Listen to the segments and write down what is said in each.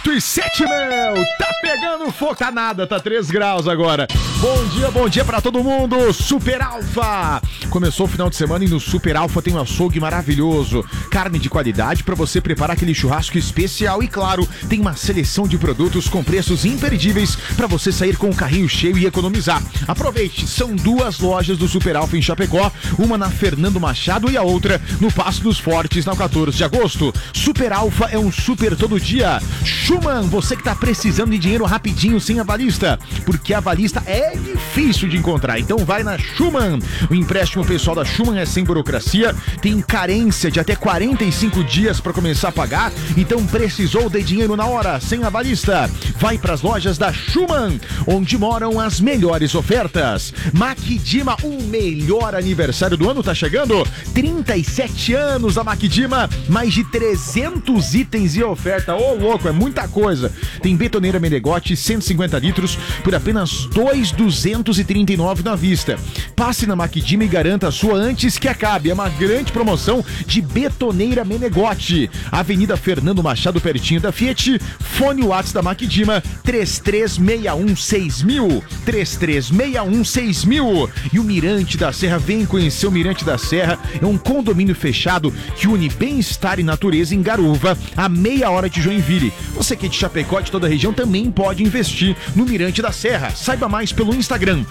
8h07, meu! Tá pegando fogo, tá nada, tá 3 graus agora. Bom dia pra todo mundo. Super Alfa! Começou o final de semana e no Super Alfa tem um açougue maravilhoso. Carne de qualidade pra você preparar aquele churrasco especial e, claro, tem uma seleção de produtos com preços imperdíveis pra você sair com o carrinho cheio e economizar. Aproveite, são 2 lojas do Super Alfa em Chapecó, uma na Fernando Machado e a outra no Passo dos Fortes, na 14 de agosto. Super Alfa é um super todo dia. Schumann, você que tá precisando de dinheiro rapidinho sem avalista, porque a avalista é difícil de encontrar, então vai na Schumann. O empréstimo pessoal da Schumann é sem burocracia, tem carência de até 45 dias para começar a pagar, então precisou de dinheiro na hora, sem avalista. Vai pras lojas da Schumann, onde moram as melhores ofertas. Makidima, o melhor aniversário do ano tá chegando, 37 anos da Makidima, mais de 300 itens e oferta. Ô, louco, é muita coisa. Tem betoneira Menegote 150 litros por apenas R$2,239 na vista. Passe na Makidima e garanta a sua antes que acabe. É uma grande promoção de betoneira Menegote. Avenida Fernando Machado, pertinho da Fiat. Fone WhatsApp da Makidima 33616000. 33616000. E o Mirante da Serra, vem conhecer o Mirante da Serra. É um condomínio fechado que une bem-estar e natureza em Garuva, a meia hora de Joinville. Você que é de Chapecó, de toda a região, também pode investir no Mirante da Serra. Saiba mais pelo Instagram,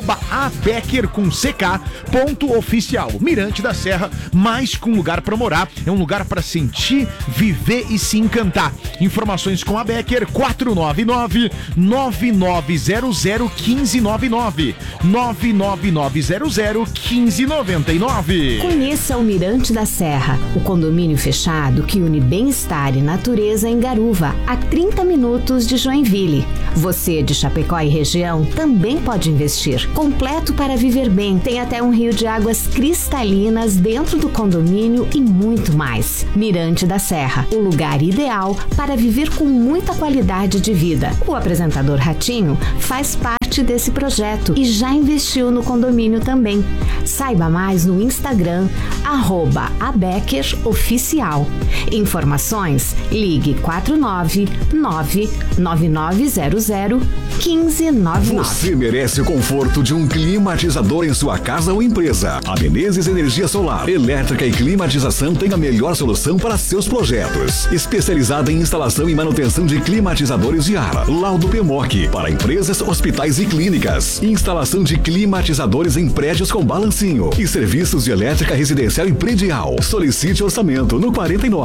@abecker.oficial. Mirante da Serra, mais que um lugar para morar, é um lugar para sentir, viver e se encantar. Informações com a Becker, 499-9900-1599. 99900-1599. Conheça o Mirante da Serra, o condomínio fechado que une bem-estar e natureza em Garuva, a 30 minutos de Joinville. Você de Chapecó e região também pode investir. Completo para viver bem, tem até um rio de águas cristalinas dentro do condomínio e muito mais. Mirante da Serra, o lugar ideal para viver com muita qualidade de vida. O apresentador Ratinho faz parte desse projeto e já investiu no condomínio também. Saiba mais no Instagram, @abeckeroficial. Informações, ligue 499-9900-1599. Você merece o conforto de um climatizador em sua casa ou empresa. A Menezes Energia Solar, elétrica e climatização tem a melhor solução para seus projetos. Especializada em instalação e manutenção de climatizadores de ar. Laudo PMOC, para empresas, hospitais e clínicas. Instalação de climatizadores em prédios com balancinho. E serviços de elétrica residencial e predial. Solicite orçamento no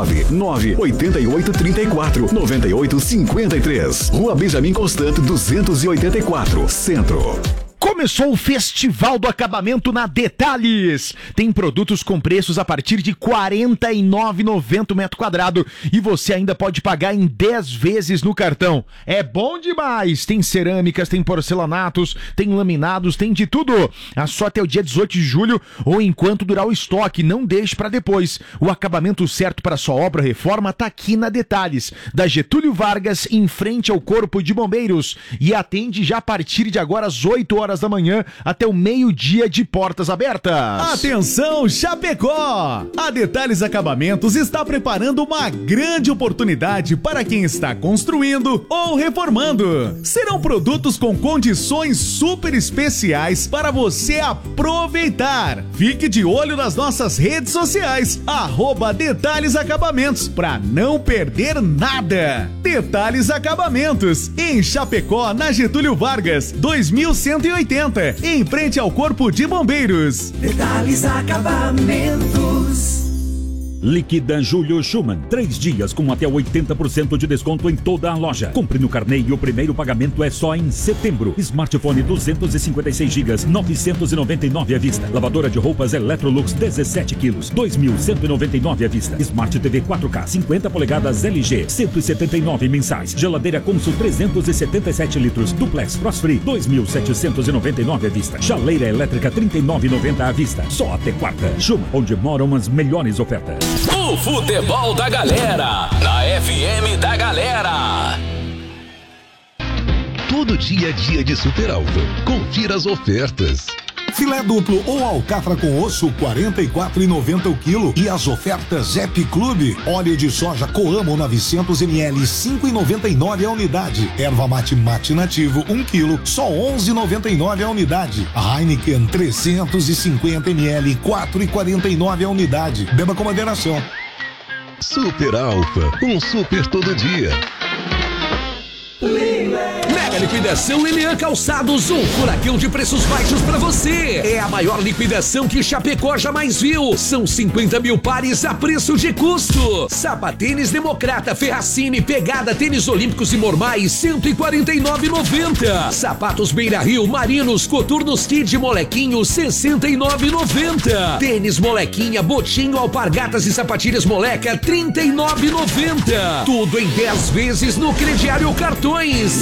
49-988-34-9853. Rua Benjamin Constant, 284, Centro. Começou o Festival do Acabamento na Detalhes. Tem produtos com preços a partir de R$ 49,90 o metro quadrado e você ainda pode pagar em 10 vezes no cartão. É bom demais. Tem cerâmicas, tem porcelanatos, tem laminados, tem de tudo. É só até o dia 18 de julho ou enquanto durar o estoque. Não deixe para depois. O acabamento certo para sua obra ou reforma tá aqui na Detalhes, da Getúlio Vargas, em frente ao Corpo de Bombeiros. E atende já a partir de agora às 8 horas da manhã até o meio-dia de portas abertas. Atenção, Chapecó! A Detalhes Acabamentos está preparando uma grande oportunidade para quem está construindo ou reformando. Serão produtos com condições super especiais para você aproveitar. Fique de olho nas nossas redes sociais, @Detalhes Acabamentos, para não perder nada. Detalhes Acabamentos, em Chapecó, na Getúlio Vargas, 2180, em frente ao Corpo de Bombeiros. Detalhes Acabamentos. Liquida Julho Schumann. 3 dias com até 80% de desconto em toda a loja. Compre no carnê e o primeiro pagamento é só em setembro. Smartphone 256 GB, 999 à vista. Lavadora de roupas Electrolux 17 quilos, 2.199 à vista. Smart TV 4K 50 polegadas LG, 179 mensais. Geladeira Consul 377 litros, Duplex Frost Free 2.799 à vista. Chaleira elétrica 39,90 à vista. Só até quarta. Schumann, onde moram as melhores ofertas. O futebol da galera, na FM da galera. Todo dia é dia de Super Alfa. Confira as ofertas. Filé duplo ou alcatra com osso, R$ 44,90 o quilo. E as ofertas Zep Clube. Óleo de soja Coamo 900 ml, R$ 5,99 a unidade. Erva mate nativo, 1 quilo, só R$ 11,99 a unidade. Heineken 350 ml, R$ 4,49 a unidade. Beba com moderação. Super Alfa, um super todo dia. Mega liquidação Lilian Calçados, um furacão de preços baixos pra você. É a maior liquidação que Chapecó jamais viu. São 50 mil pares a preço de custo. Sapatênis Democrata, Ferracini, Pegada, tênis olímpicos e normais, R$149,90. Sapatos Beira Rio, Marinos, Coturnos Kid Molequinho, R$69,90. Tênis Molequinha, Botinho, Alpargatas e Sapatilhas Moleca, R$39,90. Tudo em 10 vezes no crediário cartões.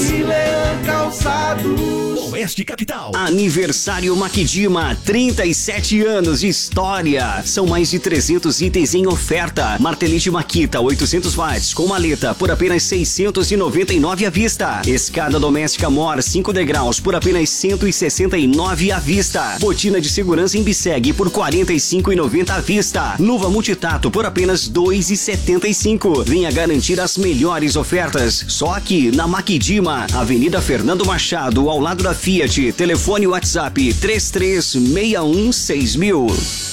Calçados. Oeste Capital. Aniversário Maquidima, 37 anos de história. São mais de 300 itens em oferta. Martelite Makita 800 watts com maleta por apenas 699 à vista. Escada doméstica Mor 5 degraus por apenas 169 à vista. Botina de segurança em Bisseg por 45,90 à vista. Luva multitato por apenas 2,75. Venha garantir as melhores ofertas só aqui na Maquidima, Avenida Fernando Machado, ao lado da Fiat. Telefone WhatsApp 33616000.